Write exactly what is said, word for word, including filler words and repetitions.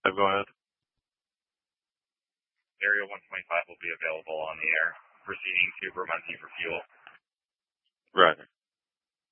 go ahead. Area one twenty-five will be available on the air, proceeding to Bermondsey for fuel. Right.